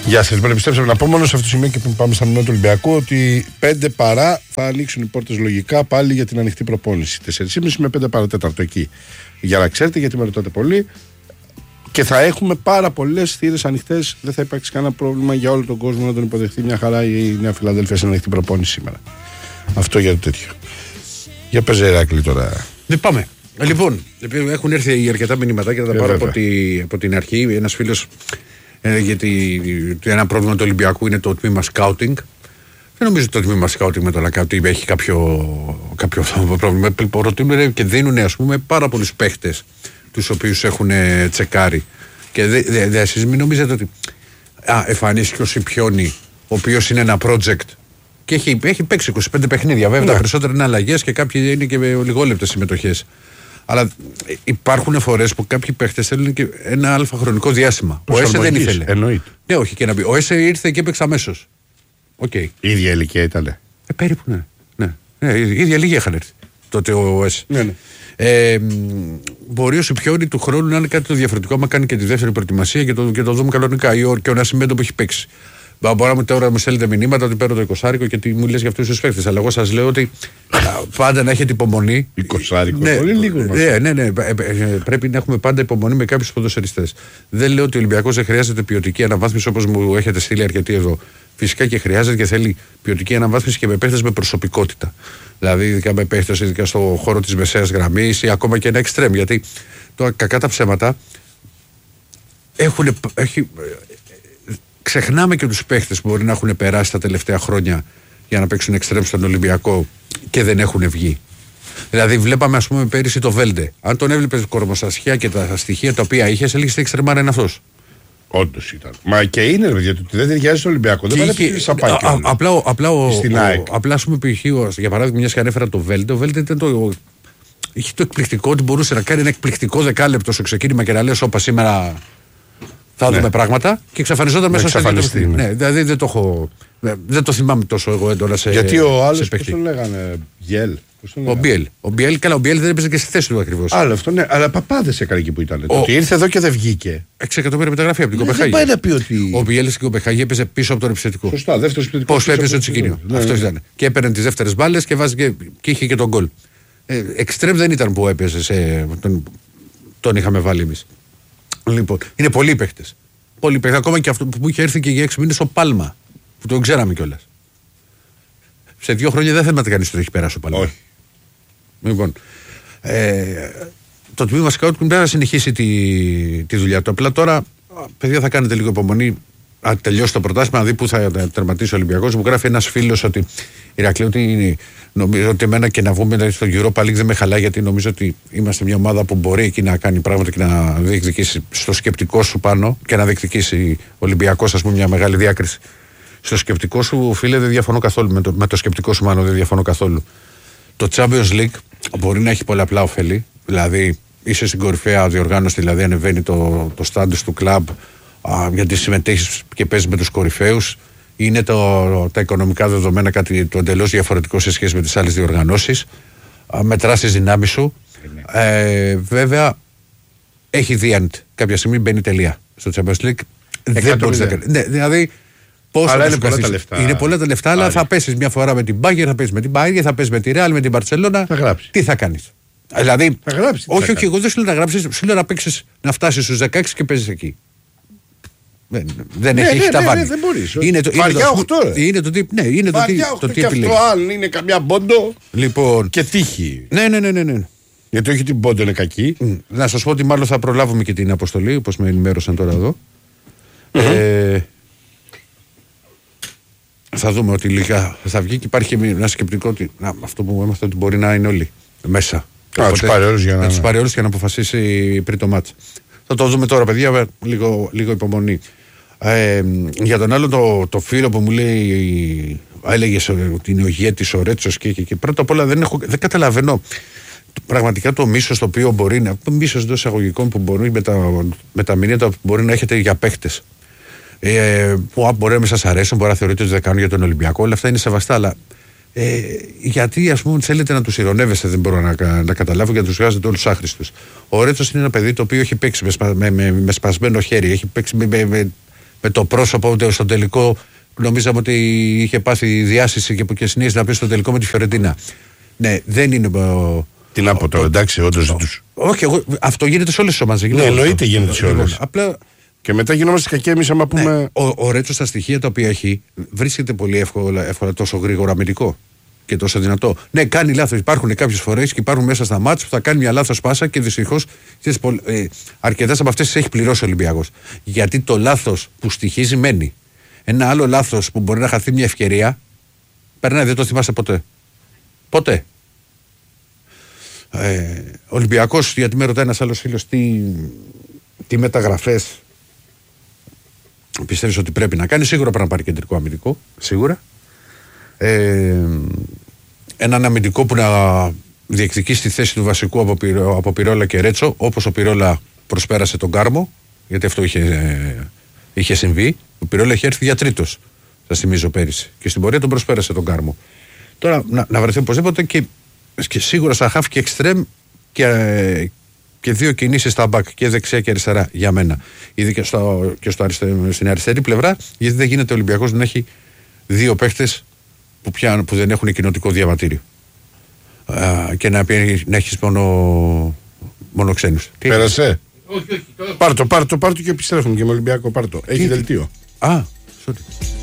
Γεια σας. Επιστρέψαμε να πω μόνο σε αυτό το σημείο και που πάμε στα μηνύματα του Ολυμπιακού ότι 5 παρά θα ανοίξουν οι πόρτες λογικά πάλι για την ανοιχτή προπόνηση. 4.30 με 5 παρατέταρτο εκεί. Για να ξέρετε, γιατί με ρωτάτε πολύ. Και θα έχουμε πάρα πολλές θύρες ανοιχτές. Δεν θα υπάρξει κανένα πρόβλημα για όλο τον κόσμο να τον υποδεχτεί μια χαρά η Νέα Φιλαδέλφια σε ανοιχτή προπόνηση σήμερα. Αυτό για το τέτοιο. Για παίζε Ηράκλη τώρα. Δεν πάμε. Λοιπόν, έχουν έρθει αρκετά μηνύματα και θα τα πάρω από την αρχή. Ένας φίλος. Γιατί ένα πρόβλημα του Ολυμπιακού είναι το τμήμα σκάουτινγκ. Δεν νομίζω ότι το τμήμα σκάουτινγκ με το Λακάουτι έχει κάποιο πρόβλημα. Προτείνουν και δίνουν, ας πούμε, πάρα πολλούς παίχτες τους οποίους έχουν τσεκάρει. Και εσείς μην νομίζετε ότι εμφανίστηκε ο Σιπιόνι, ο οποίος είναι ένα project και έχει παίξει 25 παιχνίδια. Βέβαια, τα περισσότερα είναι αλλαγές και κάποιοι είναι και με λιγόλεπτες συμμετοχές. Αλλά υπάρχουν φορές που κάποιοι παίχτες θέλουν και ένα αλφα χρονικό διάστημα. Ο Έσε δεν ήθελε. Εννοείται. Ναι, όχι και να πει. Ο Έσε ήρθε και έπαιξε αμέσως. Okay. Η ίδια ηλικία ήταν. Περίπου, ναι. Η ίδια ηλικία είχαν έρθει. Τότε ο Έσε. Ναι. Μπορεί ο Σιπιόνι του χρόνου να είναι κάτι το διαφορετικό, άμα κάνει και τη δεύτερη προετοιμασία και το δούμε κανονικά. Και ο Νασιμέντο που έχει παίξει. Μπορεί να τώρα μου στέλνετε μηνύματα ότι παίρνω το 20 και τι μου λες για αυτούς τους παίκτες. Αλλά εγώ σας λέω ότι πάντα να έχετε υπομονή. 20, πολύ λίγο. Ναι. Πρέπει να έχουμε πάντα υπομονή με κάποιους ποδοσφαιριστές. Δεν λέω ότι ο Ολυμπιακός δεν χρειάζεται ποιοτική αναβάθμιση όπως μου έχετε στείλει αρκετοί εδώ. Φυσικά και χρειάζεται και θέλει ποιοτική αναβάθμιση και με παίκτες με προσωπικότητα. Δηλαδή, ειδικά με παίκτες ειδικά στο χώρο της μεσαίας γραμμής ή ακόμα και ένα extreme. Γιατί τώρα κακά τα ψέματα ξεχνάμε και τους παίχτες που μπορεί να έχουν περάσει τα τελευταία χρόνια για να παίξουν εξτρέμ στον Ολυμπιακό και δεν έχουν βγει. Δηλαδή, βλέπαμε, ας πούμε, πέρυσι το Βέλντε. Αν τον έβλεπες κορμοστασιά και τα στοιχεία τα οποία είχε, έλεγε τι εξτρεμάρα είναι αυτός. Όντως ήταν. Μα και είναι, ρε, γιατί δεν ταιριάζει στο Ολυμπιακό. Δεν είναι σαπάκι. Απλά, ας πούμε, για παράδειγμα, μια και ανέφερα το Βέλντε, ο Βέλντε ήταν είχε το εκπληκτικό ότι μπορούσε να κάνει ένα εκπληκτικό δεκάλεπτο στο ξεκίνημα και να λέει: όπα σήμερα. Θα δούμε πράγματα και εξαφανιζόταν μέσα σε εξαφανιστεί. Ναι, δηλαδή δεν το θυμάμαι τόσο εγώ έντονα σε. Γιατί ο άλλος πώς τον λέγανε, Γιέλ. Ο Μπιέλ δεν έπαιζε και στη θέση του ακριβώς. Άλλο αυτό, ναι, αλλά παπάδες έκανε εκεί που ήταν. Ότι ήρθε εδώ και δεν βγήκε. 6 εκατομμύρια μεταγραφή από την Κοπεχάγη. Δεν πάει να πει ότι. Ο Μπιέλ στην Κοπεχάγη έπαιζε πίσω από τον επιθετικό. Σωστά, δεύτερο επιθετικό. Πώς έπαιζε το Τσικίνιο. Αυτό ήταν. Και έπαιρνε τις δεύτερες μπάλες και είχε και τον γκολ. Εξτρέμ δεν ήταν που έπαιζε. Τον είχαμε βάλει εμείς. Λοιπόν, είναι πολλοί παίχτες. Ακόμα και αυτό που είχε έρθει και για 6 μήνες ο Πάλμα. Που τον ξέραμε κιόλας. Σε 2 χρόνια δεν θέλουμε να κανείς ότι έχει περάσει ο Πάλμα. Όχι. Λοιπόν, το τμήμα σκάουτ πρέπει να συνεχίσει τη δουλειά του. Απλά τώρα, παιδιά, θα κάνετε λίγο υπομονή. Αν τελειώσει το πρωτάθλημα, να δει πού θα τερματίσει ο Ολυμπιακός. Μου γράφει ένας φίλος ότι Ηρακλή, ότι νομίζω ότι εμένα και να βγούμε στο Europa League δεν με χαλάει, γιατί νομίζω ότι είμαστε μια ομάδα που μπορεί εκεί να κάνει πράγματα και να διεκδικήσει στο σκεπτικό σου πάνω και να διεκδικήσει ο Ολυμπιακός, ας πούμε, μια μεγάλη διάκριση. Στο σκεπτικό σου, φίλε, δεν διαφωνώ καθόλου. Με το σκεπτικό σου, μάλλον δεν διαφωνώ καθόλου. Το Champions League μπορεί να έχει πολλαπλά ωφέλη. Δηλαδή, είσαι στην κορυφαία διοργάνωση, δηλαδή ανεβαίνει το στάντους του κλαμπ, γιατί συμμετέχεις και παίζεις με τους κορυφαίους. Είναι τα οικονομικά δεδομένα κάτι το εντελώς διαφορετικό σε σχέση με τις άλλες διοργανώσεις. Μετράς τις δυνάμεις σου. Βέβαια, έχει the end. Κάποια στιγμή μπαίνει τελεία στο Champions League. Δεν μπορείς να κάνεις. Ναι, δηλαδή, αλλά είναι πολλά τα λεφτά. Είναι πολλά τα λεφτά, αλλά θα πέσεις μια φορά με την Bayern, θα πέσεις με την Bayern, θα πέσεις με τη Real, με την Barcelona. Θα γράψεις. Τι θα κάνεις. Δηλαδή, θα γράψεις. Όχι, εγώ δεν σου λέω να γράψεις, σου λέω να παίξεις, να φτάσεις στους 16 και παίζεις εκεί. Δεν έχει ταβάνι. Δεν μπορείς. Βαριά 8. Είναι το τι. Ναι, είναι το τι επιλέγει. Και αυτό, αν είναι καμιά μπόντο. Λοιπόν. Και τύχη. Ναι. Γιατί όχι την μπόντο είναι κακή. Να σας πω ότι μάλλον θα προλάβουμε και την αποστολή, όπως με ενημέρωσαν τώρα εδώ. Θα δούμε ότι λίγα θα βγει και υπάρχει ένα σκεπτικό ότι αυτό που έμαθα ότι μπορεί να είναι όλοι μέσα. Να τους πάρει όλους για να αποφασίσει πριν το μάτς. Θα το δούμε τώρα, παιδιά, λίγο υπομονή. Για τον άλλο το φίλο που μου λέει, έλεγε ότι είναι ο ηγέτης ο Ρέτσος και πρώτα απ' όλα δεν καταλαβαίνω πραγματικά το μίσος το οποίο μπορεί να. Το μίσος εντός εισαγωγικών που μπορεί με τα μηνύματα που μπορεί να έχετε για παίχτες. Που μπορεί να μην σας αρέσουν, μπορεί να θεωρείτε ότι δεν κάνουν για τον Ολυμπιακό, όλα αυτά είναι σεβαστά, αλλά γιατί, ας πούμε, θέλετε να τους ειρωνεύεστε, δεν μπορώ να καταλάβω, γιατί τους βγάζετε όλους άχρηστους. Ο Ρέτσος είναι ένα παιδί το οποίο έχει παίξει με σπασμένο χέρι, έχει παίξει με με το πρόσωπο στο τελικό. Νομίζαμε ότι είχε πάθει διάσηση και συνήθιζε να πει στο τελικό με τη Φιωρεντίνα. Ναι, δεν είναι. Τι να πω τώρα, εντάξει, όντως. Όχι, αυτό γίνεται σε όλες τις ομάδες. Ναι, εννοείται γίνεται σε όλες. Απλά. Και μετά γινόμαστε κακοί εμείς άμα πούμε. Ναι, ο Ρέτσο στα στοιχεία τα οποία έχει βρίσκεται πολύ εύκολα τόσο γρήγορα αμυντικό και τόσο δυνατό. Ναι, κάνει λάθος. Υπάρχουν κάποιες φορές και υπάρχουν μέσα στα μάτς που θα κάνει μια λάθος πάσα και δυστυχώς αρκετές από αυτές τις έχει πληρώσει ο Ολυμπιακός. Γιατί το λάθος που στοιχίζει μένει. Ένα άλλο λάθος που μπορεί να χαθεί μια ευκαιρία περνάει, δεν το θυμάσαι ποτέ. Ποτέ. Ολυμπιακός, γιατί με ρωτάει ένας άλλος φίλος τι μεταγραφές πιστεύεις ότι πρέπει να κάνει. Σίγουρα πρέπει να πάρει κεντρικό αμυντικό. Σίγουρα. Έναν αμυντικό που να διεκδικήσει τη θέση του βασικού από Πυρόλα και Ρέτσο, όπως ο Πυρόλα προσπέρασε τον Κάρμο, γιατί αυτό είχε συμβεί. Ο Πυρόλα είχε έρθει για τρίτος, σας θυμίζω, πέρυσι. Και στην πορεία τον προσπέρασε τον Κάρμο. Τώρα να βρεθεί οπωσδήποτε και σίγουρα σαν χαφ και εξτρέμ και δύο κινήσεις στα μπακ και δεξιά και αριστερά για μένα. Ήδη και στην αριστερή πλευρά, γιατί δεν γίνεται ο Ολυμπιακός να έχει δύο παίχτες που δεν έχουν κοινοτικό διαβατήριο. Και να έχεις μόνο ξένους. Πέρασε. Όχι. Πάρτο και επιστρέφουμε και με Ολυμπιακό. Πάρτο. Έχει δελτίο. Sorry.